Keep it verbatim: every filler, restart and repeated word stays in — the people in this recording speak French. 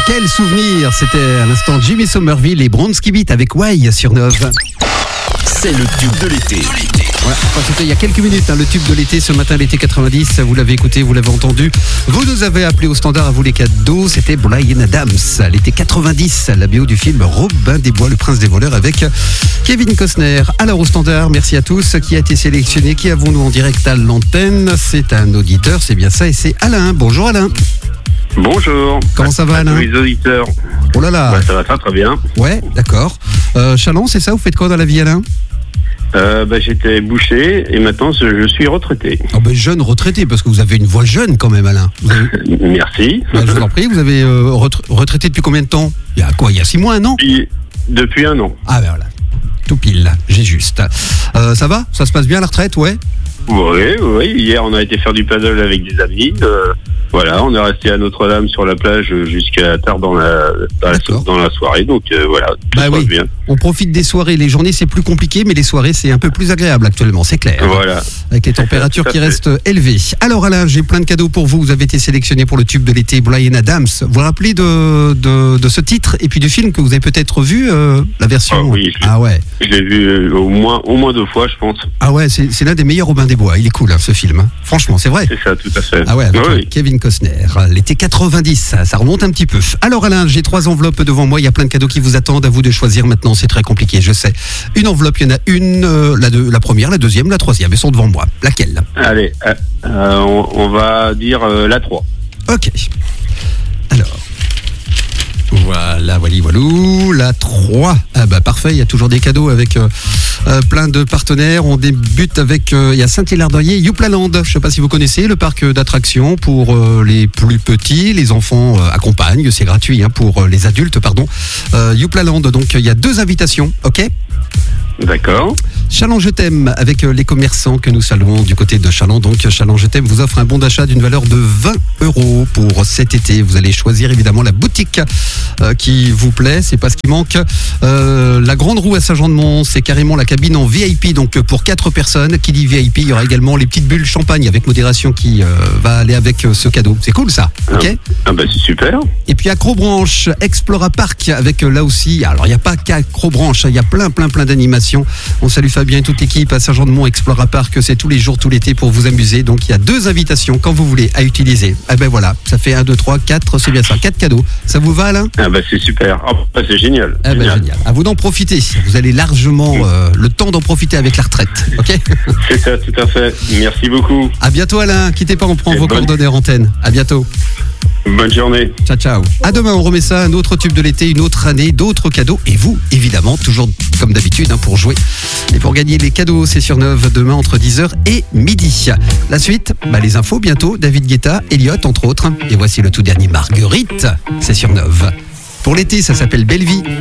Quel souvenir. C'était à l'instant Jimmy Somerville et Bronski Beat avec Why sur Nove. C'est le tube de l'été. Voilà, enfin, c'était il y a quelques minutes, hein, le tube de l'été ce matin, l'été quatre-vingt-dix, vous l'avez écouté, vous l'avez entendu. Vous nous avez appelé au standard à vous les cadeaux, c'était Bryan Adams, l'été quatre-vingt-dix, la B O du film Robin des Bois, le prince des voleurs avec Kevin Costner. Alors au standard, merci à tous. Qui a été sélectionné? Qui avons-nous en direct à l'antenne? C'est un auditeur, c'est bien ça, et c'est Alain. Bonjour Alain. Bonjour. Comment ça va à Alain? tous les auditeurs. Oh là là. Bah, ça va très très bien. Ouais, d'accord. Euh, Chalon, c'est ça? Vous faites quoi dans la vie Alain? Euh, bah, j'étais boucher et maintenant je, je suis retraité. Oh ben, jeune retraité, parce que vous avez une voix jeune quand même Alain. Vous avez... Merci. Ben, je vous en prie, vous avez euh, retra- retraité depuis combien de temps? Il y a quoi? Il y a six mois, un an? Depuis, depuis un an. Ah ben voilà, tout pile, j'ai juste. Euh, ça va? Ça se passe bien la retraite, ouais? Oui, oui. Hier on a été faire du paddle avec des amis. Euh, voilà, on est resté à Notre-Dame sur la plage jusqu'à tard dans la, dans la, so- dans la soirée. Donc euh, voilà, tout bah se passe oui. bien. On profite des soirées. Les journées c'est plus compliqué, mais les soirées c'est un peu plus agréable actuellement, c'est clair. Voilà. Avec les températures Tout à qui fait. restent élevées. Alors Alain, j'ai plein de cadeaux pour vous. Vous avez été sélectionné pour le tube de l'été, Bryan Adams. Vous vous rappelez de, de, de ce titre et puis du film que vous avez peut-être vu, euh, la version. Ah oui, je l'ai- Ah ouais. Je l'ai vu euh, au moins au moins deux fois, je pense. Ah ouais, c'est, c'est l'un des meilleurs Robin des Bois. Il est cool hein, ce film. hein. Franchement, c'est vrai. C'est ça, tout à fait. Ah ouais, avec Oui, euh, oui. Kevin Costner. L'été quatre-vingt-dix, ça, ça remonte un petit peu. Alors Alain, j'ai trois enveloppes devant moi. Il y a plein de cadeaux qui vous attendent. À vous de choisir maintenant. C'est très compliqué, je sais. Une enveloppe, il y en a une. euh, la, deux, la première, la deuxième, la troisième. Elles sont devant moi. Laquelle? Allez, euh, euh, on, on va dire euh, la trois. Ok. Alors. Voilà, voilà, voilou. La trois. Ah bah parfait, il y a toujours des cadeaux avec euh, euh, plein de partenaires. On débute avec, euh, il y a Saint-Hilaire-d'Oyer, Youplaland. Je ne sais pas si vous connaissez le parc d'attractions pour euh, les plus petits. Les enfants euh, accompagnent, c'est gratuit hein, pour euh, les adultes, pardon. Euh, Youplaland, donc il y a deux invitations, ok? D'accord. Chalon Je t'aime avec euh, les commerçants que nous saluons du côté de Chalon. Donc Chalon Je t'aime vous offre un bon d'achat d'une valeur de vingt euros pour cet été. Vous allez choisir évidemment la boutique euh, qui vous plaît, c'est pas ce qui manque. Euh, la Grande Roue à Saint-Jean-de-Mont, c'est carrément la cabine en V I P, donc pour quatre personnes. Qui dit V I P, il y aura également les petites bulles champagne avec modération qui euh, va aller avec euh, ce cadeau. C'est cool ça, ok? Ah bah c'est super. Et puis Acrobranche, Explora Park avec euh, là aussi, alors il n'y a pas qu'Acrobranche, il y a plein plein plein d'animations. On salue Fabien et toute l'équipe à Saint-Jean-de-Mont Explora Park, c'est tous les jours, tout l'été pour vous amuser. Donc il y a deux invitations quand vous voulez à utiliser. Ah ben voilà, ça fait un, deux, trois, quatre, c'est bien ça, quatre cadeaux. Ça vous va Alain? Ah bah c'est super. Ah bah c'est génial. Ah ben génial. génial. À vous d'en profiter. Vous allez largement euh, le temps d'en profiter avec la retraite. Ok? C'est ça, tout à fait. Merci beaucoup. À bientôt Alain. Quittez pas, on prend Et vos bonne- coordonnées en antenne. À bientôt. Bonne journée. Ciao, ciao. À demain, on remet ça, un autre tube de l'été, une autre année, d'autres cadeaux. Et vous, évidemment, toujours comme d'habitude, hein, pour jouer. Et pour gagner les cadeaux, c'est sur Nove, demain entre dix heures et midi. La suite, bah, les infos bientôt, David Guetta, Elliot, entre autres. Et voici le tout dernier Marguerite, c'est sur Nove. Pour l'été, ça s'appelle Belle Vie.